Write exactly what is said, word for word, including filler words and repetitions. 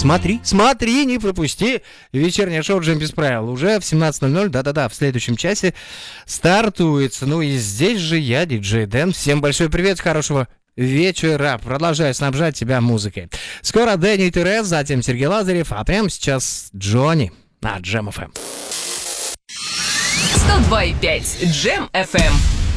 Смотри, смотри, не пропусти. Вечернее шоу «Джем без правил» уже в семнадцать ноль ноль, да-да-да, в следующем часе стартуется. Ну и здесь же я, диджей Дэн. Всем большой привет, хорошего вечера. Продолжаю снабжать тебя музыкой. Скоро Дэнни Терес, затем Сергей Лазарев, а прямо сейчас Джонни на Джем эф эм. сто два и пять Джем эф эм.